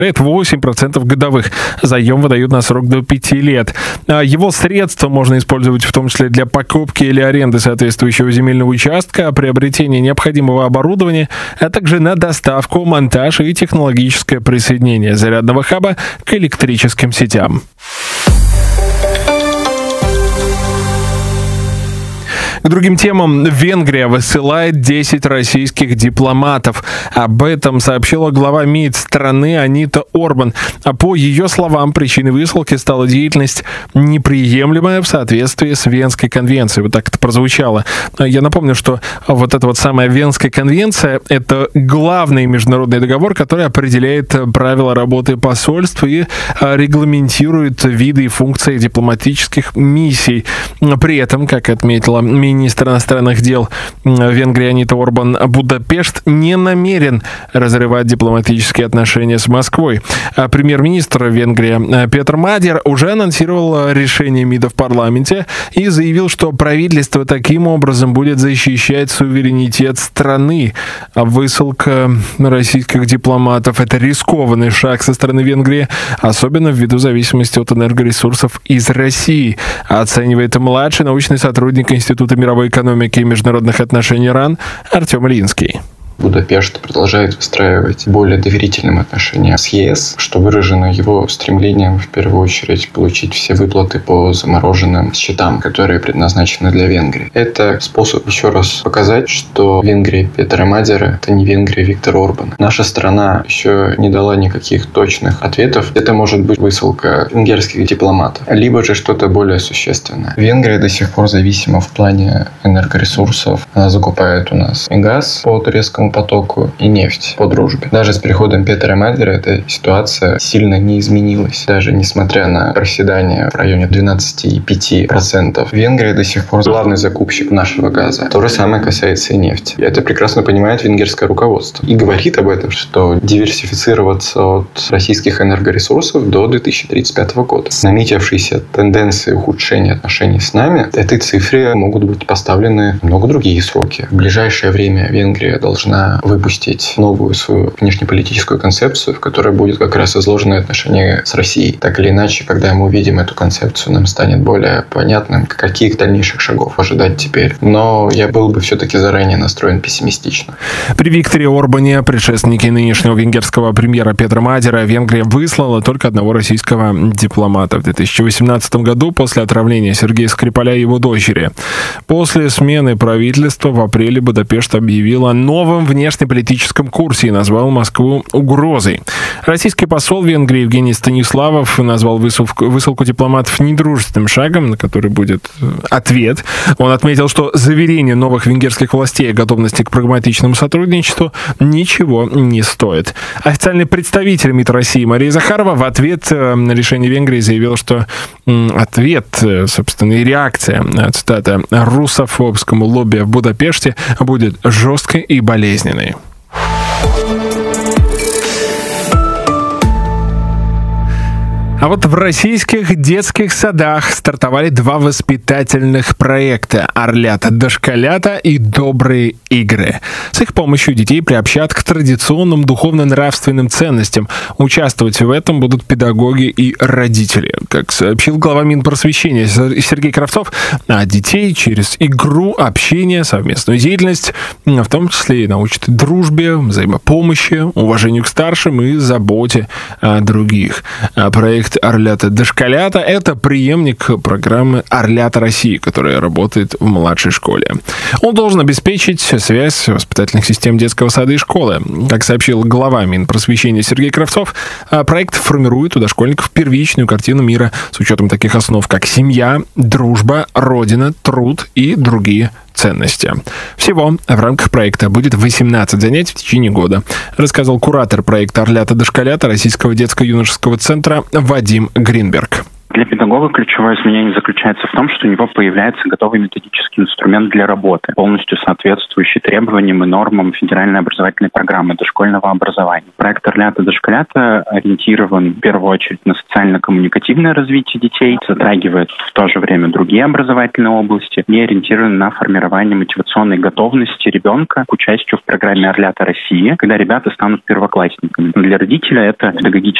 Это 8% годовых. Заем выдают на срок до 5 лет. Его средства можно использовать в том числе для покупки или аренды соответствующего земельного участка, приобретения необходимого оборудования, а также на доставку, монтаж и технологическое присоединение зарядного хаба к электрическим сетям. К другим темам. Венгрия высылает 10 российских дипломатов. Об этом сообщила глава МИД страны Анита Орбан. По ее словам, причиной высылки стала деятельность, неприемлемая в соответствии с Венской конвенцией. Вот так это прозвучало. Я напомню, что вот эта вот самая Венская конвенция — это главный международный договор, который определяет правила работы посольств и регламентирует виды и функции дипломатических миссий. При этом, как отметила министр иностранных дел Венгрии Анита Орбан, Будапешт не намерен разрывать дипломатические отношения с Москвой. Премьер-министр Венгрии Петр Мадер уже анонсировал решение МИДа в парламенте и заявил, что правительство таким образом будет защищать суверенитет страны. Высылка российских дипломатов — это рискованный шаг со стороны Венгрии, особенно ввиду зависимости от энергоресурсов из России, оценивает младший научный сотрудник Института мировой экономики и международных отношений РАН Артем Линский. Будапешт продолжает выстраивать более доверительные отношения с ЕС, что выражено его стремлением в первую очередь получить все выплаты по замороженным счетам, которые предназначены для Венгрии. Это способ еще раз показать, что Венгрия Петра Мадера — это не Венгрия Виктора Орбана. Наша страна еще не дала никаких точных ответов. Это может быть высылка венгерских дипломатов, либо же что-то более существенное. Венгрия до сих пор зависима в плане энергоресурсов. Она закупает у нас и газ по турецкому потоку, и нефть по дружбе. Даже с приходом Петра Мадера эта ситуация сильно не изменилась. Даже несмотря на проседание в районе 12,5%. Венгрия до сих пор главный закупщик нашего газа. То же самое касается и нефти. И это прекрасно понимает венгерское руководство. И говорит об этом, что диверсифицироваться от российских энергоресурсов до 2035 года. Наметившиеся тенденции ухудшения отношений с нами, этой цифре могут быть поставлены много другие сроки. В ближайшее время Венгрия должна выпустить новую свою внешнеполитическую концепцию, в которой будет как раз изложено отношения с Россией. Так или иначе, когда мы увидим эту концепцию, нам станет более понятным, каких дальнейших шагов ожидать теперь. Но я был бы все-таки заранее настроен пессимистично. При Викторе Орбане, предшественнике нынешнего венгерского премьера Петра Мадера, Венгрия выслала только одного российского дипломата в 2018 году после отравления Сергея Скрипаля и его дочери. После смены правительства в апреле Будапешт объявил о новом внешнеполитическом курсе и назвал Москву угрозой. Российский посол в Венгрии Евгений Станиславов назвал высылку дипломатов недружественным шагом, на который будет ответ. Он отметил, что заверение новых венгерских властей о готовности к прагматичному сотрудничеству ничего не стоит. Официальный представитель МИД России Мария Захарова в ответ на решение Венгрии заявила, что ответ, собственно, и реакция, цитата, русофобскому лобби в Будапеште будет жесткой и болезненной. А вот в российских детских садах стартовали 2 воспитательных проекта «Орлята-дошколята» и «Добрые игры». С их помощью детей приобщат к традиционным духовно-нравственным ценностям. Участвовать в этом будут педагоги и родители. Как сообщил глава Минпросвещения Сергей Кравцов, детей через игру, общение, совместную деятельность, в том числе и научат дружбе, взаимопомощи, уважению к старшим и заботе о других. Проект «Орлята-дошколята» — это преемник программы «Орлята России», которая работает в младшей школе. Он должен обеспечить связь воспитательных систем детского сада и школы. Как сообщил глава Минпросвещения Сергей Кравцов, проект формирует у дошкольников первичную картину мира с учетом таких основ, как семья, дружба, родина, труд и другие ценности. Всего в рамках проекта будет 18 занятий в течение года, рассказал куратор проекта «Орлята-дошколята» Российского детско-юношеского центра Вадим Гринберг. Для педагога ключевое изменение заключается в том, что у него появляется готовый методический инструмент для работы, полностью соответствующий требованиям и нормам федеральной образовательной программы дошкольного образования. Проект «Орлята дошколята» ориентирован в первую очередь на социально-коммуникативное развитие детей, затрагивает в то же время другие образовательные области и ориентирован на формирование мотивационной готовности ребенка к участию в программе «Орлята России», когда ребята станут первоклассниками. Для родителя это педагогический